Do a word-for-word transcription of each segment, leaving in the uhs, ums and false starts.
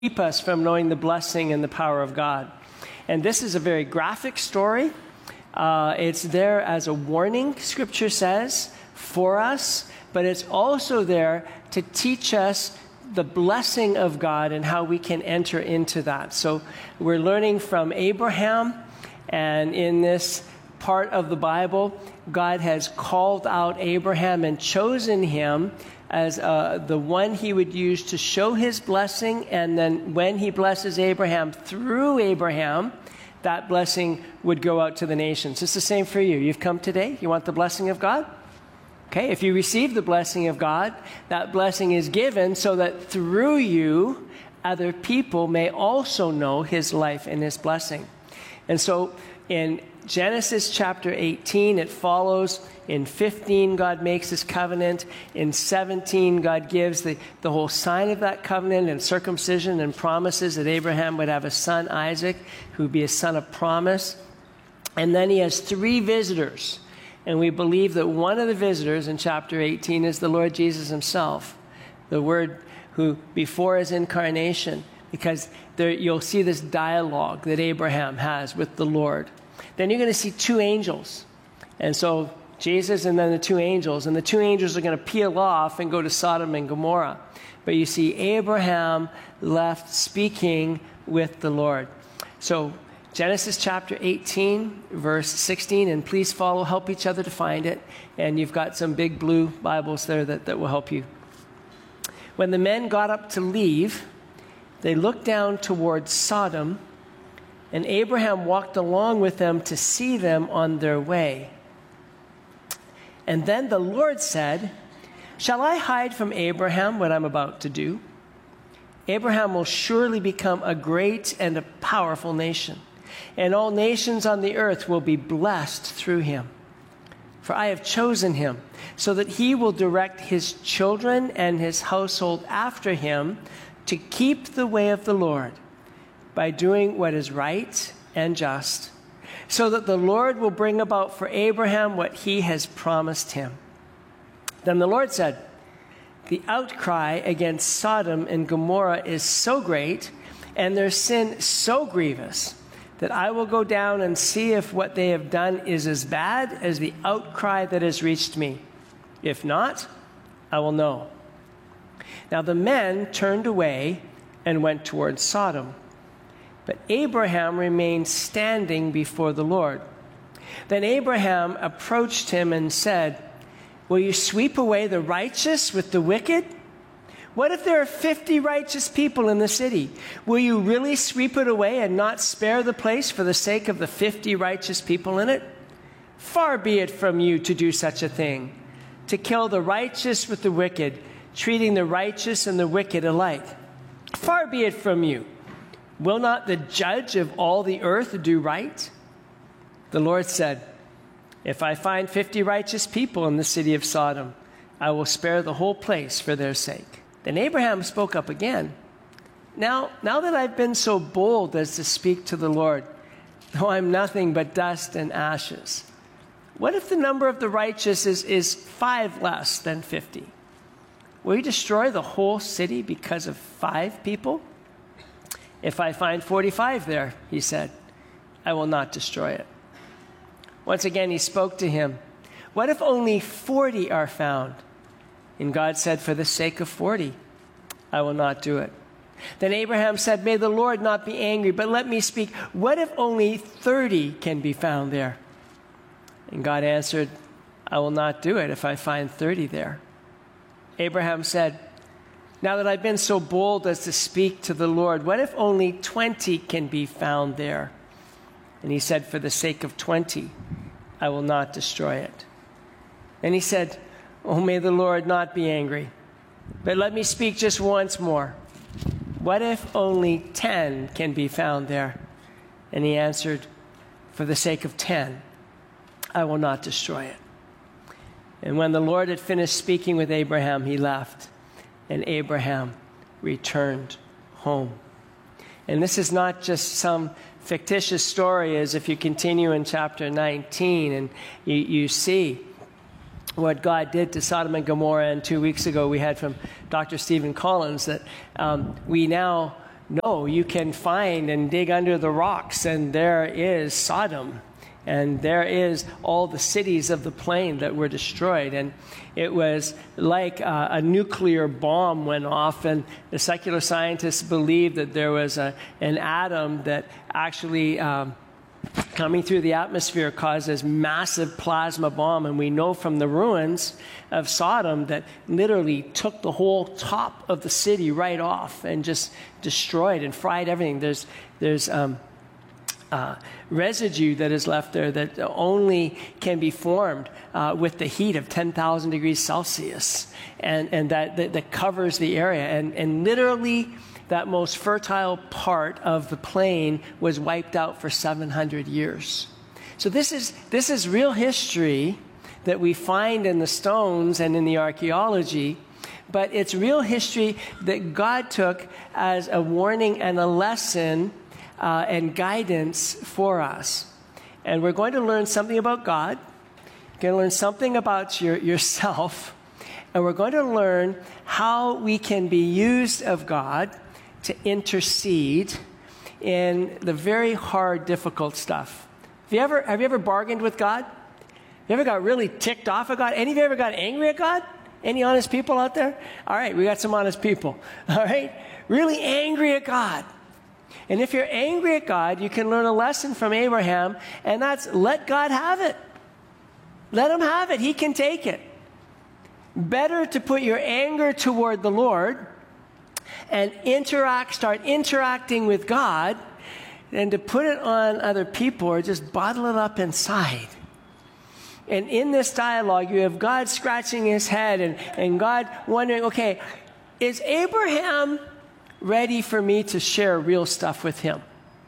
keep us from knowing the blessing and the power of God. And this is a very graphic story. Uh, it's there as a warning, Scripture says, for us, but it's also there to teach us the blessing of God and how we can enter into that. So we're learning from Abraham, and in this part of the Bible, God has called out Abraham and chosen him as uh, the one he would use to show his blessing, and then when he blesses Abraham through Abraham, that blessing would go out to the nations. It's the same for you. You've come today, you want the blessing of God? Okay, if you receive the blessing of God, that blessing is given so that through you, other people may also know his life and his blessing. And so in Genesis chapter eighteen, it follows. In fifteen, God makes his covenant. In seventeen, God gives the, the whole sign of that covenant and circumcision and promises that Abraham would have a son, Isaac, who would be a son of promise. And then he has three visitors. And we believe that one of the visitors in chapter eighteen is the Lord Jesus himself, the Word who before his incarnation, because there, you'll see this dialogue that Abraham has with the Lord. Then you're going to see two angels. And so Jesus and then the two angels. And the two angels are going to peel off and go to Sodom and Gomorrah. But you see Abraham left speaking with the Lord. So Genesis chapter eighteen, verse sixteen. And please follow, help each other to find it. And you've got some big blue Bibles there that, that will help you. When the men got up to leave, they looked down towards Sodom, and Abraham walked along with them to see them on their way. And then the Lord said, "Shall I hide from Abraham what I'm about to do? Abraham will surely become a great and a powerful nation, and all nations on the earth will be blessed through him. For I have chosen him, so that he will direct his children and his household after him to keep the way of the Lord, by doing what is right and just, so that the Lord will bring about for Abraham what he has promised him." Then the Lord said, "The outcry against Sodom and Gomorrah is so great, and their sin so grievous, that I will go down and see if what they have done is as bad as the outcry that has reached me. If not, I will know." Now the men turned away and went towards Sodom. But Abraham remained standing before the Lord. Then Abraham approached him and said, "Will you sweep away the righteous with the wicked? What if there are fifty righteous people in the city? Will you really sweep it away and not spare the place for the sake of the fifty righteous people in it? Far be it from you to do such a thing, to kill the righteous with the wicked, treating the righteous and the wicked alike. Far be it from you. Will not the judge of all the earth do right?" The Lord said, "If I find fifty righteous people in the city of Sodom, I will spare the whole place for their sake." Then Abraham spoke up again. Now, now that I've been so bold as to speak to the Lord, though I'm nothing but dust and ashes, what if the number of the righteous is, is five less than fifty? Will you destroy the whole city because of five people? If I find forty-five there, he said, I will not destroy it. Once again, he spoke to him. What if only forty are found? And God said, for the sake of forty, I will not do it. Then Abraham said, may the Lord not be angry, but let me speak. What if only thirty can be found there? And God answered, I will not do it if I find thirty there. Abraham said, now that I've been so bold as to speak to the Lord, what if only twenty can be found there? And he said, for the sake of twenty, I will not destroy it. And he said, oh, may the Lord not be angry, but let me speak just once more. What if only ten can be found there? And he answered, for the sake of ten, I will not destroy it. And when the Lord had finished speaking with Abraham, he left, and Abraham returned home. And this is not just some fictitious story, as if you continue in chapter nineteen and you, you see what God did to Sodom and Gomorrah. And two weeks ago we had from Doctor Stephen Collins that um, we now No, you can find and dig under the rocks, and there is Sodom. And there is all the cities of the plain that were destroyed. And it was like a, a nuclear bomb went off, and the secular scientists believe that there was a, an atom that actually um, coming through the atmosphere caused this massive plasma bomb. And we know from the ruins of Sodom that literally took the whole top of the city right off and just destroyed and fried everything. There's, there's um, uh, residue that is left there that only can be formed uh, with the heat of ten thousand degrees Celsius, and, and that, that, that covers the area. And, and literally, that most fertile part of the plain was wiped out for seven hundred years. So this is, this is real history that we find in the stones and in the archaeology, but it's real history that God took as a warning and a lesson uh, and guidance for us. And we're going to learn something about God. We're going to learn something about your, yourself. And we're going to learn how we can be used of God to intercede in the very hard, difficult stuff. Have you ever, have you ever bargained with God? Have you ever got really ticked off at God? Any of you ever got angry at God? Any honest people out there? All right, we got some honest people. All right? Really angry at God. And if you're angry at God, you can learn a lesson from Abraham, and that's let God have it. Let him have it. He can take it. Better to put your anger toward the Lord and interact, start interacting with God, than to put it on other people or just bottle it up inside. And in this dialogue, you have God scratching his head and, and God wondering, okay, is Abraham ready for me to share real stuff with him?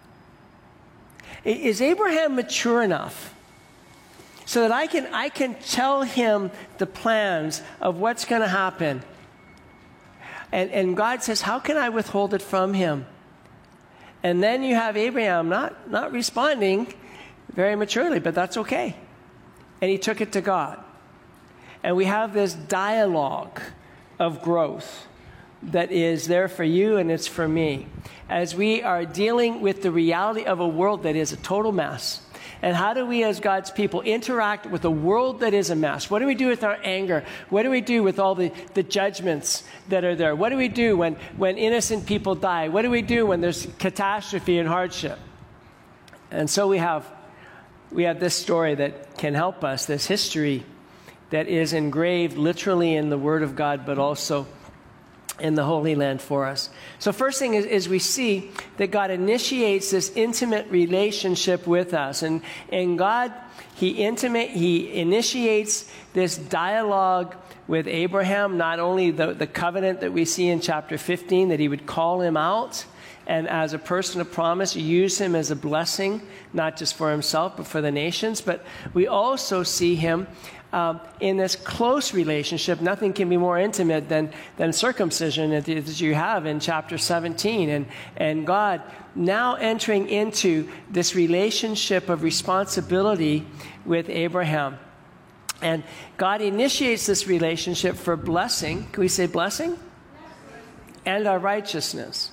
Is Abraham mature enough so that I can, I can tell him the plans of what's going to happen? And, and God says, how can I withhold it from him? And then you have Abraham not, not responding very maturely, but that's okay. And he took it to God. And we have this dialogue of growth that is there for you and it's for me, as we are dealing with the reality of a world that is a total mess. And how do we as God's people interact with a world that is a mess? What do we do with our anger? What do we do with all the, the judgments that are there? What do we do when, when innocent people die? What do we do when there's catastrophe and hardship? And so we have, we have this story that can help us, this history that is engraved literally in the Word of God, but also in the Holy Land for us. So first thing is, is we see that God initiates this intimate relationship with us. And, and God, he, intimate, he initiates this dialogue with Abraham, not only the, the covenant that we see in chapter fifteen, that he would call him out, and as a person of promise, use him as a blessing, not just for himself, but for the nations. But we also see him Um, in this close relationship. Nothing can be more intimate than, than circumcision that you have in chapter seventeen. And, and God now entering into this relationship of responsibility with Abraham. And God initiates this relationship for blessing. Can we say blessing? And our righteousness.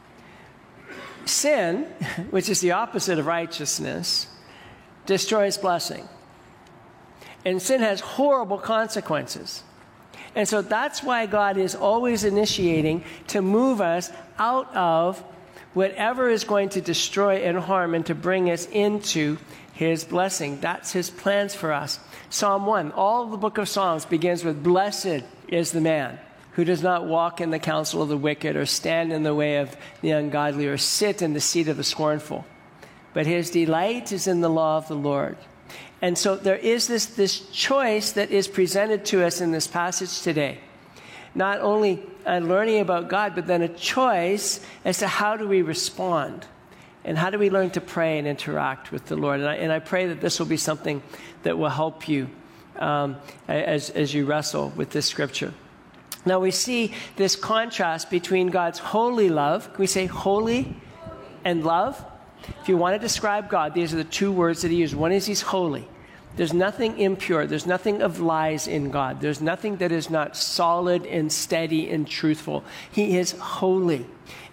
Sin, which is the opposite of righteousness, destroys blessing. And sin has horrible consequences. And so that's why God is always initiating to move us out of whatever is going to destroy and harm and to bring us into his blessing. That's his plans for us. Psalm one, all the book of Psalms begins with, blessed is the man who does not walk in the counsel of the wicked or stand in the way of the ungodly or sit in the seat of the scornful. But his delight is in the law of the Lord. And so there is this, this choice that is presented to us in this passage today. Not only uh, learning about God, but then a choice as to how do we respond and how do we learn to pray and interact with the Lord. And I, and I pray that this will be something that will help you um, as, as you wrestle with this scripture. Now we see this contrast between God's holy love. Can we say holy and love? If you want to describe God, these are the two words that he used. One is he's holy. There's nothing impure. There's nothing of lies in God. There's nothing that is not solid and steady and truthful. He is holy.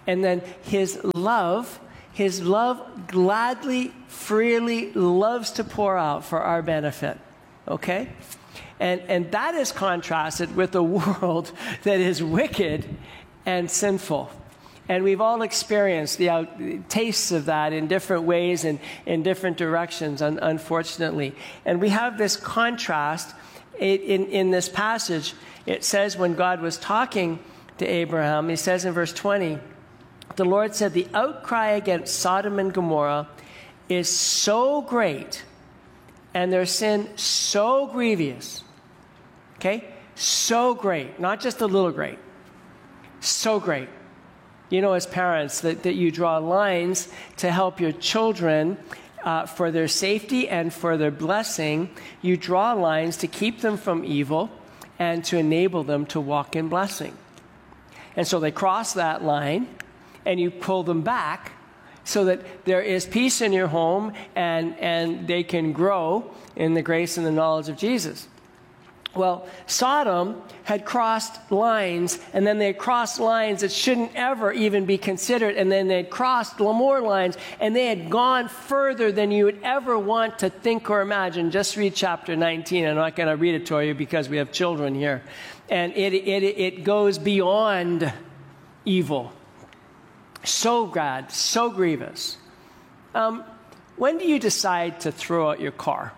And then his love, his love gladly, freely loves to pour out for our benefit. Okay? And, and that is contrasted with a world that is wicked and sinful. And we've all experienced the out, tastes of that in different ways and in different directions, un, unfortunately. And we have this contrast in, in, in this passage. It says when God was talking to Abraham, he says in verse twenty, the Lord said, the outcry against Sodom and Gomorrah is so great and their sin so grievous. Okay? So great. Not just a little great. So great. You know, as parents, that, that you draw lines to help your children uh, for their safety and for their blessing. You draw lines to keep them from evil and to enable them to walk in blessing. And so they cross that line, and you pull them back so that there is peace in your home and, and they can grow in the grace and the knowledge of Jesus. Well, Sodom had crossed lines, and then they had crossed lines that shouldn't ever even be considered, and then they had crossed more lines, and they had gone further than you would ever want to think or imagine. Just read chapter nineteen. I'm not going to read it to you because we have children here. And it, it, it goes beyond evil. So bad, so grievous. Um, when do you decide to throw out your car?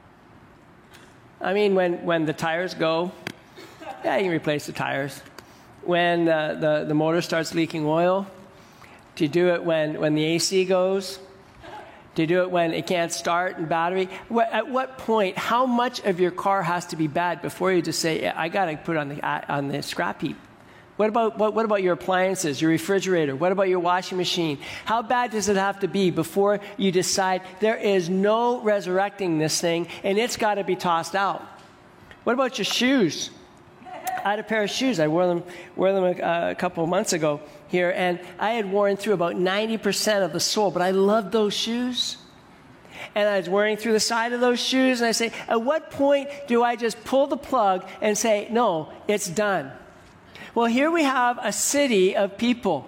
I mean, when, when the tires go, yeah, you can replace the tires. When uh, the, the motor starts leaking oil, do you do it when, when the A C goes? Do you do it when it can't start and battery? What, at what point, how much of your car has to be bad before you just say, I got to put it on the, on the scrap heap? What about, what, what about your appliances, your refrigerator? What about your washing machine? How bad does it have to be before you decide there is no resurrecting this thing and it's got to be tossed out? What about your shoes? I had a pair of shoes. I wore them, wore them a, a couple of months ago here, and I had worn through about ninety percent of the sole, but I loved those shoes. And I was wearing through the side of those shoes, and I say, at what point do I just pull the plug and say, no, it's done? Well, here we have a city of people.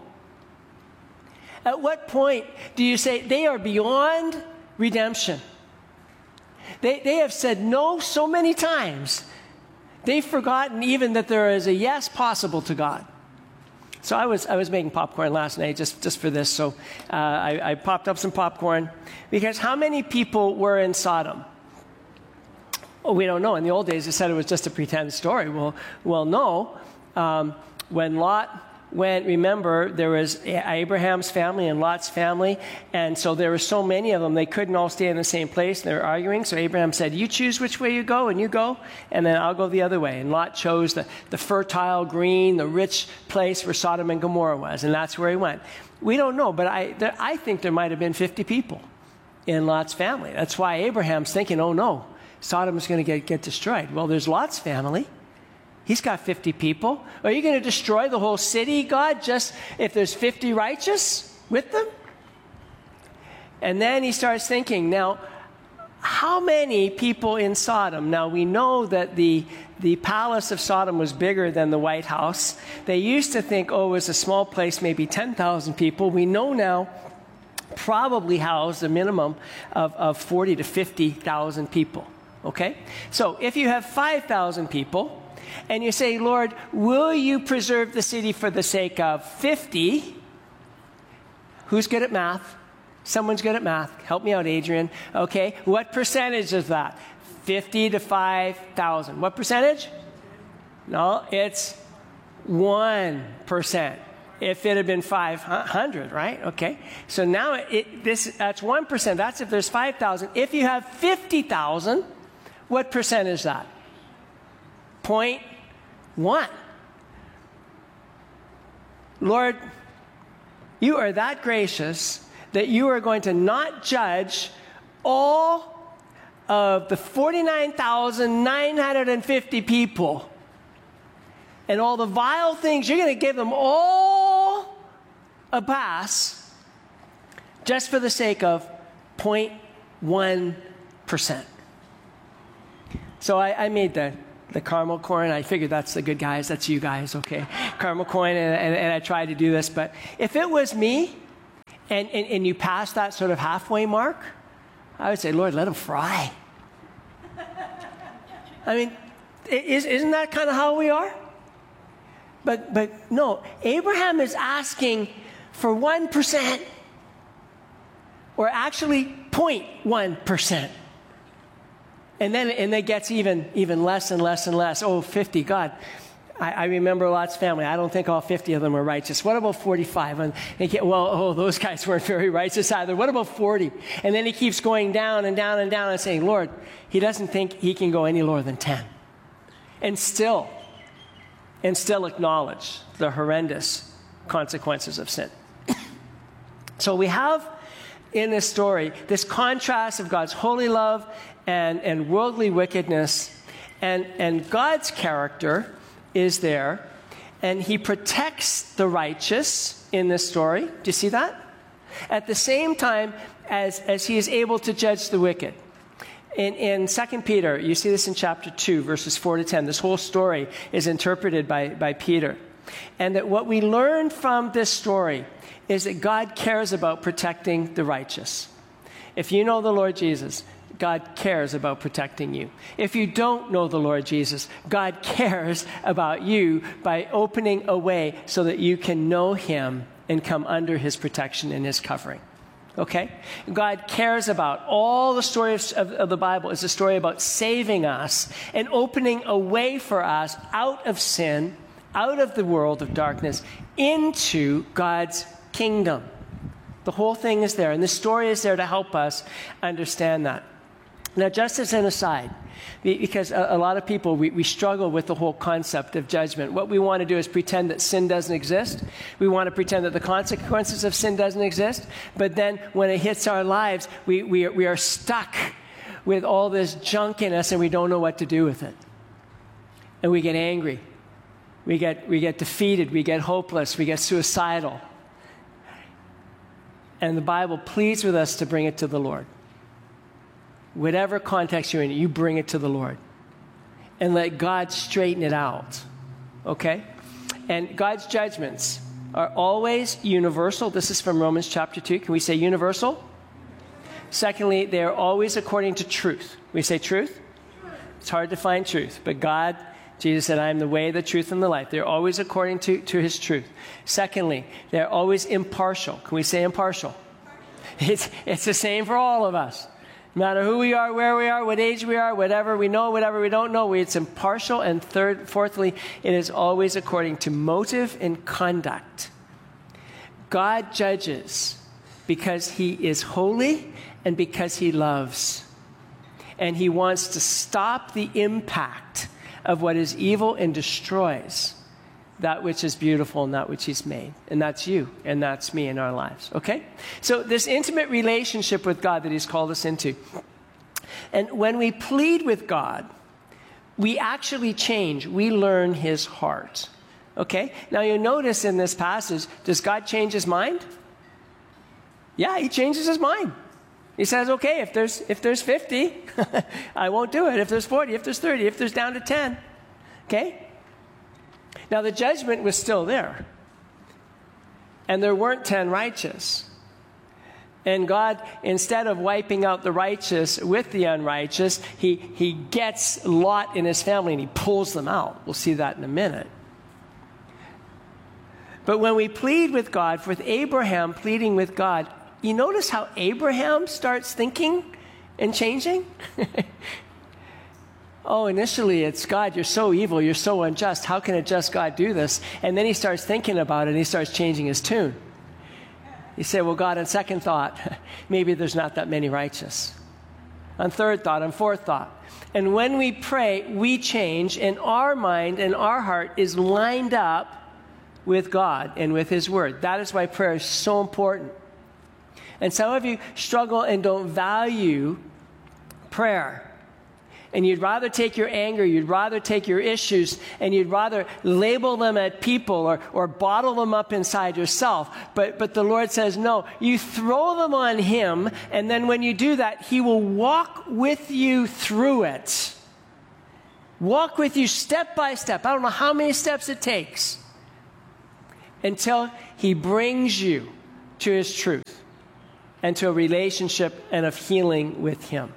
At what point do you say they are beyond redemption? They, they have said no so many times. They've forgotten even that there is a yes possible to God. So I was I was making popcorn last night just, just for this. So uh, I, I popped up some popcorn. Because how many people were in Sodom? Oh, we don't know. In the old days, they said it was just a pretend story. Well, well, no. Um, when Lot went, remember, there was Abraham's family and Lot's family, and so there were so many of them, they couldn't all stay in the same place. They were arguing, so Abraham said, you choose which way you go, and you go, and then I'll go the other way. And Lot chose the, the fertile, green, the rich place where Sodom and Gomorrah was, and that's where he went. We don't know, but I, there, I think there might have been fifty people in Lot's family. That's why Abraham's thinking, oh no, Sodom is going to get, get destroyed. Well, there's Lot's family. He's got fifty people. Are you going to destroy the whole city, God, just if there's fifty righteous with them? And then he starts thinking, now, how many people in Sodom? Now, we know that the, the palace of Sodom was bigger than the White House. They used to think, oh, it was a small place, maybe ten thousand people. We know now probably housed a minimum of, of forty to fifty thousand people, okay? So if you have five thousand people, and you say, Lord, will you preserve the city for the sake of fifty? Who's good at math? Someone's good at math. Help me out, Adrian. Okay, what percentage is that? fifty to five thousand. What percentage? No, it's one percent. If it had been five hundred, right? Okay, so now it, this that's one percent. That's if there's five thousand. If you have fifty thousand, what percent is that? Point one. Lord, you are that gracious that you are going to not judge all of the forty-nine thousand nine hundred fifty people and all the vile things. You're going to give them all a pass just for the sake of zero point one percent. So I, I made the the caramel corn. I figured that's the good guys. That's you guys, okay? Caramel corn, and, and, and I tried to do this. But if it was me, and, and, and you passed that sort of halfway mark, I would say, Lord, let them fry. I mean, is, isn't that kind of how we are? But, but no, Abraham is asking for one percent, or actually zero point one percent. And then, and it gets even, even less and less and less. Oh, fifty, God. I, I remember Lot's family. I don't think all fifty of them were righteous. What about forty-five? And they get, well, oh, those guys weren't very righteous either. What about forty? And then he keeps going down and down and down and saying, Lord, he doesn't think he can go any lower than ten. And still, and still acknowledge the horrendous consequences of sin. So we have in this story this contrast of God's holy love and, and worldly wickedness, and, and God's character is there, and he protects the righteous in this story. Do you see that? At the same time as, as he is able to judge the wicked. In, in Second Peter, you see this in chapter two, verses four to ten. This whole story is interpreted by, by Peter. And that what we learn from this story is that God cares about protecting the righteous. If you know the Lord Jesus, God cares about protecting you. If you don't know the Lord Jesus, God cares about you by opening a way so that you can know him and come under his protection and his covering. Okay? God cares about all the stories of, of the Bible is a story about saving us and opening a way for us out of sin, out of the world of darkness, into God's kingdom. The whole thing is there, and the story is there to help us understand that. Now, just as an aside, because a, a lot of people, we, we struggle with the whole concept of judgment. What we want to do is pretend that sin doesn't exist. We want to pretend that the consequences of sin doesn't exist. But then when it hits our lives, we, we, are, we are stuck with all this junk in us, and we don't know what to do with it. And we get angry. We get, we get defeated. We get hopeless. We get suicidal. And the Bible pleads with us to bring it to the Lord. Whatever context you're in, you bring it to the Lord. And let God straighten it out. Okay? And God's judgments are always universal. This is from Romans chapter two. Can we say universal? Secondly, they are always according to truth. We say truth? It's hard to find truth. But God, Jesus said, I am the way, the truth, and the life. They're always according to, to his truth. Secondly, they're always impartial. Can we say impartial? It's, it's the same for all of us. No matter who we are, where we are, what age we are, whatever we know, whatever we don't know, it's impartial. And third, fourthly, it is always according to motive and conduct. God judges because he is holy and because he loves. And he wants to stop the impact of what is evil and destroys that which is beautiful and that which he's made. And that's you, and that's me in our lives, okay? So this intimate relationship with God that he's called us into. And when we plead with God, we actually change. We learn his heart, okay? Now you'll notice in this passage, does God change his mind? Yeah, he changes his mind. He says, okay, if there's, if there's fifty, I won't do it. If there's forty, if there's thirty, if there's down to ten, okay? Now, the judgment was still there. And there weren't ten righteous. And God, instead of wiping out the righteous with the unrighteous, he, he gets Lot and his family and he pulls them out. We'll see that in a minute. But when we plead with God, with Abraham pleading with God, you notice how Abraham starts thinking and changing? Oh, initially it's, God, you're so evil, you're so unjust. How can a just God do this? And then he starts thinking about it and he starts changing his tune. You say, well, God, on second thought, maybe there's not that many righteous. On third thought, on fourth thought. And when we pray, we change, and our mind and our heart is lined up with God and with his word. That is why prayer is so important. And some of you struggle and don't value prayer. And you'd rather take your anger, you'd rather take your issues, and you'd rather label them at people or, or bottle them up inside yourself. But, but the Lord says, no, you throw them on him, and then when you do that, he will walk with you through it. walk with you step by step. I don't know how many steps it takes until he brings you to his truth and to a relationship and of healing with him.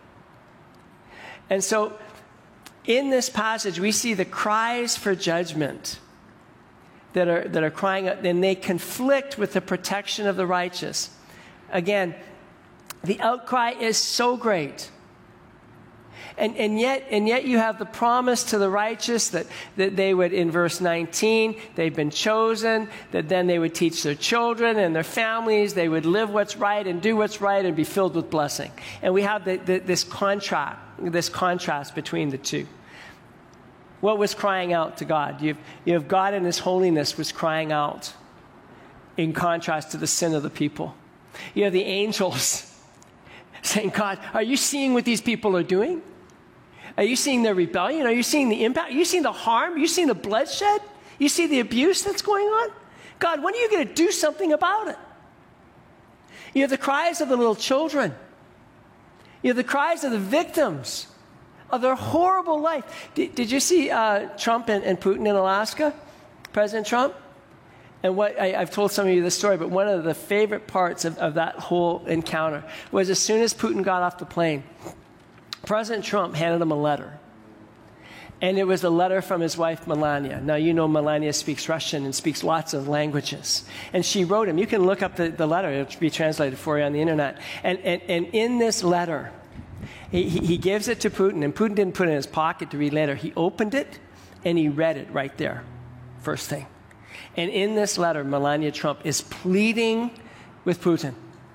And so in this passage, we see the cries for judgment that are, that are crying out, and they conflict with the protection of the righteous. Again, the outcry is so great. And, and yet and yet you have the promise to the righteous that, that they would, in verse nineteen, they've been chosen, that then they would teach their children and their families, they would live what's right and do what's right and be filled with blessing. And we have the, the, this contrast, this contrast between the two. What was crying out to God? You have, you have God in his holiness was crying out in contrast to the sin of the people. You have the angels saying, God, are you seeing what these people are doing? Are you seeing their rebellion? Are you seeing the impact? Are you seeing the harm? Are you seeing the bloodshed? You see the abuse that's going on? God, when are you going to do something about it? You have the cries of the little children. You have the cries of the victims of their horrible life. Did, did you see uh, Trump and, and Putin in Alaska? President Trump? And what I, I've told some of you this story, but one of the favorite parts of, of that whole encounter was as soon as Putin got off the plane, President Trump handed him a letter. And it was a letter from his wife, Melania. Now, you know Melania speaks Russian and speaks lots of languages. And she wrote him. You can look up the, the letter. It'll be translated for you on the internet. And, and, and in this letter, he, he gives it to Putin. And Putin didn't put it in his pocket to read later. He opened it, and he read it right there, first thing. And in this letter, Melania Trump is pleading with Putin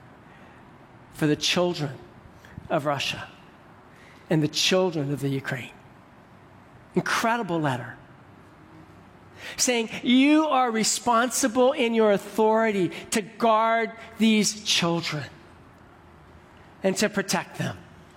for the children of Russia and the children of the Ukraine. Incredible letter. Saying, you are responsible in your authority to guard these children and to protect them.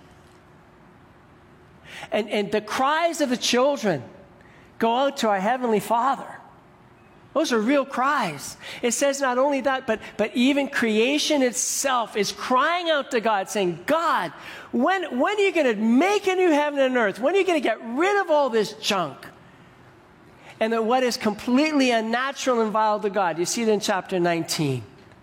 And, and the cries of the children go out to our Heavenly Father. Those are real cries. It says not only that, but, but even creation itself is crying out to God, saying, God, when, when are you going to make a new heaven and earth? When are you going to get rid of all this junk? And that what is completely unnatural and vile to God, you see it in chapter nineteen,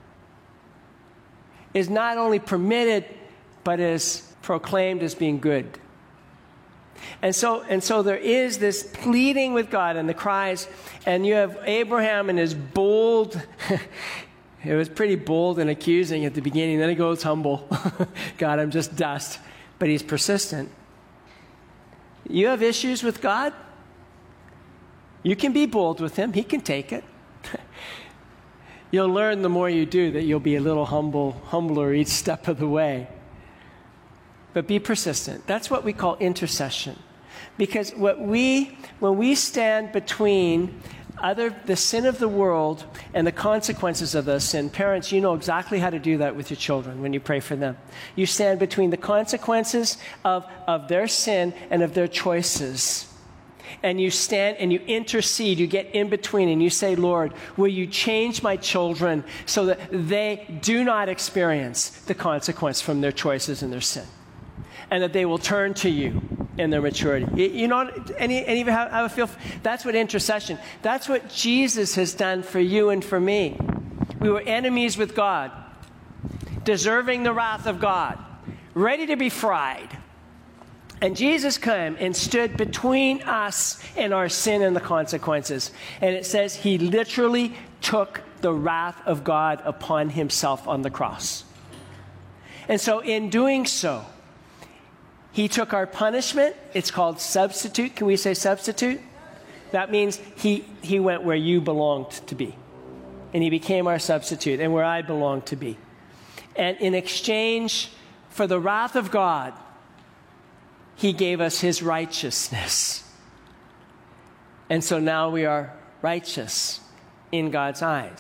is not only permitted, but is proclaimed as being good. And so, and so there is this pleading with God and the cries, and you have Abraham and his bold, it was pretty bold and accusing at the beginning, then he goes humble. God, I'm just dust. But he's persistent. You have issues with God? You can be bold with him. He can take it. You'll learn the more you do that you'll be a little humble, humbler each step of the way. But be persistent. That's what we call intercession. Because what we, when we stand between other, the sin of the world and the consequences of the sin, parents, you know exactly how to do that with your children when you pray for them. You stand between the consequences of, of their sin and of their choices. And you stand and you intercede, you get in between and you say, Lord, will you change my children so that they do not experience the consequence from their choices and their sin? And that they will turn to you in their maturity. You know, any, any of you have, have a feel? That's what intercession, that's what Jesus has done for you and for me. We were enemies with God, deserving the wrath of God, ready to be fried. And Jesus came and stood between us and our sin and the consequences. And it says he literally took the wrath of God upon himself on the cross. And so in doing so, he took our punishment. It's called substitute. Can we say substitute? That means he, he went where you belonged to be. And he became our substitute and where I belonged to be. And in exchange for the wrath of God, he gave us his righteousness. And so now we are righteous in God's eyes.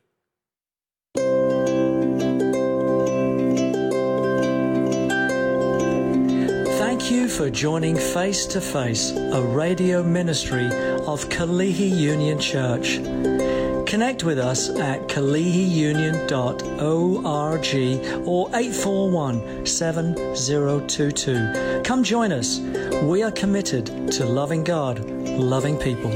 Thank you for joining Face to Face, a radio ministry of Kalihi Union Church. Connect with us at kalihi union dot org or eight four one, seven zero two two. Come join us. We are committed to loving God, loving people.